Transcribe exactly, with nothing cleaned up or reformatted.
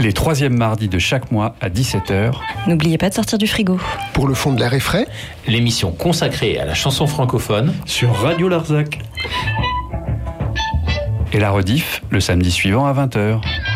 Les troisièmes mardis de chaque mois à dix-sept heures. N'oubliez pas de sortir du frigo. Pour le fond de l'air est frais, l'émission consacrée à la chanson francophone sur Radio Larzac. Et la rediff le samedi suivant à vingt heures.